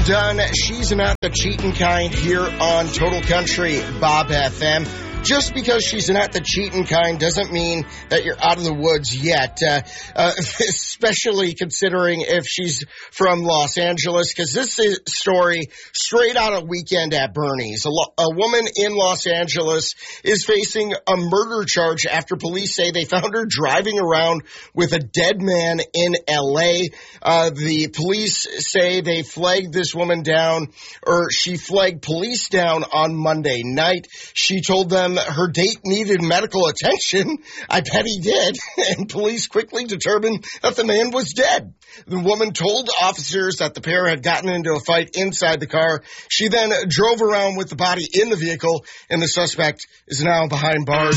and done. She's not the cheating kind here on Total Country Bob FM. Just because she's not the cheating kind doesn't mean that you're out of the woods yet, especially considering if she's from Los Angeles, because this is a story straight out of Weekend at Bernie's. A woman in Los Angeles is facing a murder charge after police say they found her driving around with a dead man in L.A. The police say they flagged this woman down, or she flagged police down on Monday night. She told them her date needed medical attention. I bet he did. And police quickly determined that the man was dead. The woman told officers that the pair had gotten into a fight inside the car. She then drove around with the body in the vehicle, and the suspect is now behind bars.